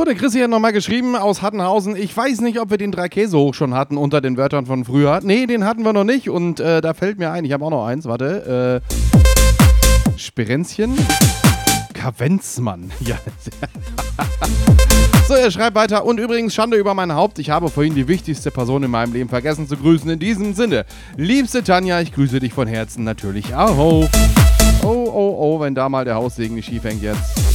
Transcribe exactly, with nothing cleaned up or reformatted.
der Chrissy hat nochmal geschrieben aus Hattenhausen. Ich weiß nicht, ob wir den drei Käse hoch schon hatten unter den Wörtern von früher. Nee, den hatten wir noch nicht. Und äh, da fällt mir ein, ich habe auch noch eins, warte. Äh, Sperenzchen. Kavenzmann. Ja. So, er schreibt weiter. Und übrigens, Schande über mein Haupt. Ich habe vorhin die wichtigste Person in meinem Leben vergessen zu grüßen. In diesem Sinne, liebste Tanja, ich grüße dich von Herzen natürlich auch. Oh, oh, oh, wenn da mal der Haussegen nicht schief hängt jetzt.